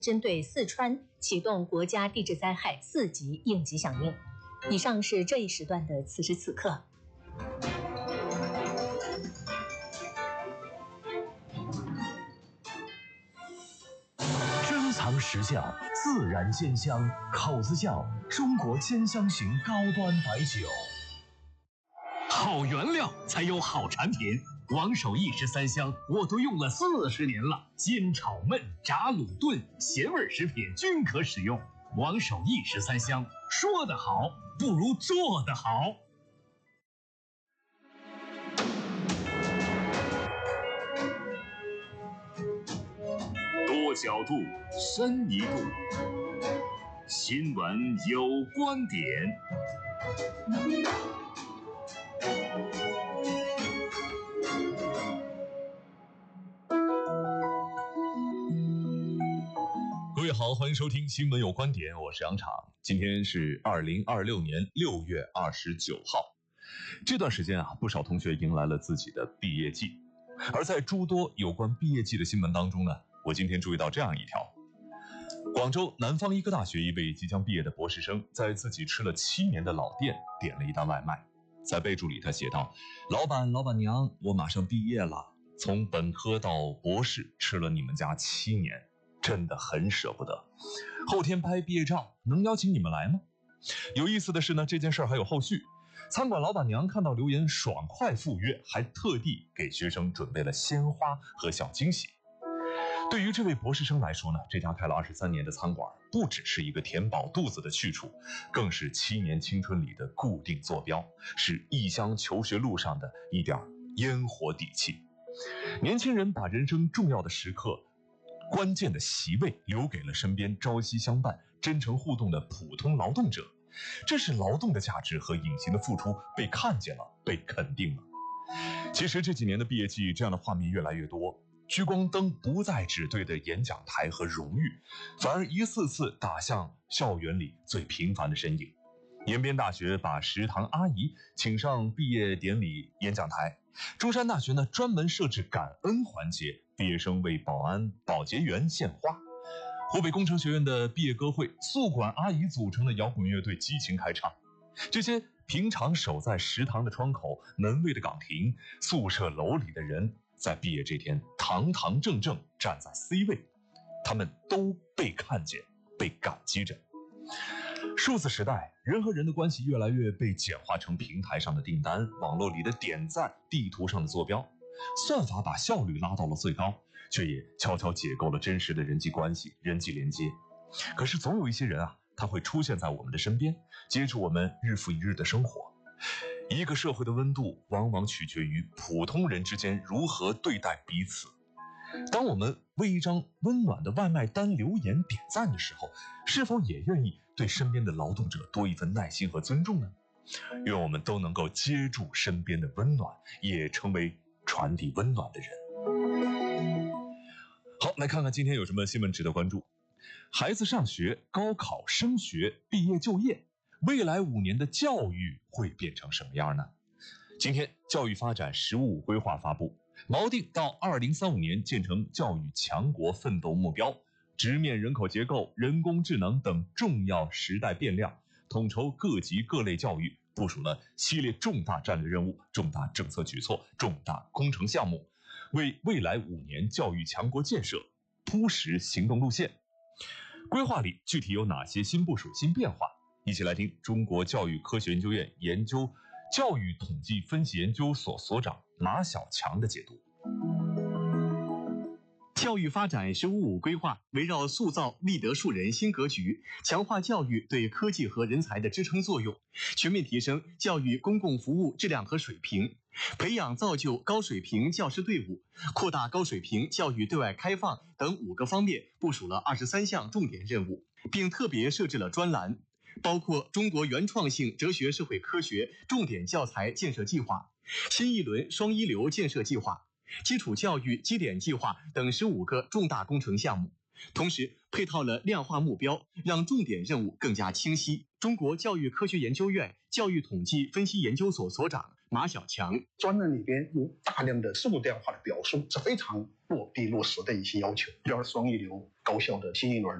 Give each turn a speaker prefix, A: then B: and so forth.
A: 针对四川启动国家地质灾害4级应急响应。以上是这一时段的此时此刻。
B: 珍藏时效，自然鲜香，口子窖中国鲜香型高端白酒。好原料才有好产品。王守义13香我都用了40年了，煎炒焖炸卤炖咸味食品均可使用。王守义13香，说得好不如做得好。多角度，深一度，新闻有观点。各位好，欢迎收听新闻有观点，我是杨昶。今天是2026年6月29号。这段时间啊，不少同学迎来了自己的毕业季。而在诸多有关毕业季的新闻当中呢，我今天注意到这样一条：广州南方医科大学一位即将毕业的博士生，在自己吃了7年的老店点了一单外卖，在备注里他写道：老板娘，我马上毕业了，从本科到博士吃了你们家7年，真的很舍不得，后天拍毕业照能邀请你们来吗？有意思的是呢，这件事还有后续。餐馆老板娘看到留言爽快赴约，还特地给学生准备了鲜花和小惊喜。对于这位博士生来说呢，这家开了23年的餐馆不只是一个填饱肚子的去处，更是7年青春里的固定坐标，是异乡求学路上的一点烟火底气。年轻人把人生重要的时刻关键的席位留给了身边朝夕相伴、真诚互动的普通劳动者，这是劳动的价值和隐形的付出被看见了，被肯定了。其实这几年的毕业季，这样的画面越来越多，聚光灯不再只对着演讲台和荣誉，反而一次次打向校园里最平凡的身影。延边大学把食堂阿姨请上毕业典礼演讲台，中山大学呢专门设置感恩环节，毕业生为保安、保洁员献花。湖北工程学院的毕业歌会，宿管阿姨组成的摇滚乐队激情开唱。这些平常守在食堂的窗口、门卫的岗亭、宿舍楼里的人，在毕业这天堂堂正正站在 C 位，他们都被看见，被感激着。数字时代，人和人的关系越来越被简化成平台上的订单、网络里的点赞、地图上的坐标。算法把效率拉到了最高，却也悄悄解构了真实的人际关系、人际连接。可是总有一些人啊，他会出现在我们的身边，接触我们日复一日的生活。一个社会的温度往往取决于普通人之间如何对待彼此。当我们为一张温暖的外卖单留言点赞的时候，是否也愿意对身边的劳动者多一份耐心和尊重呢？愿我们都能够接住身边的温暖，也成为传递温暖的人。好，来看看今天有什么新闻值得关注。孩子上学、高考、升学、毕业就业，未来5年的教育会变成什么样呢？今天教育发展“十五五”规划发布，锚定到2035年建成教育强国奋斗目标，直面人口结构、人工智能等重要时代变量，统筹各级各类教育，部署了系列重大战略任务、重大政策举措、重大工程项目，为未来5年教育强国建设铺实行动路线。规划里具体有哪些新部署、新变化？一起来听中国教育科学研究院研究教育统计分析研究所所长马小强的解读。
C: 教育发展“十五五”规划围绕塑造立德树人新格局，强化教育对科技和人才的支撑作用，全面提升教育公共服务质量和水平，培养造就高水平教师队伍，扩大高水平教育对外开放等5个方面部署了23项重点任务，并特别设置了专栏，包括中国原创性哲学社会科学重点教材建设计划、新一轮双一流建设计划、基础教育基点计划等15个重大工程项目，同时配套了量化目标，让重点任务更加清晰。中国教育科学研究院教育统计分析研究所所长马小强：
D: 专栏里边有大量的数量化的表述，是非常落地落实的一些要求，2双一流高校的新一轮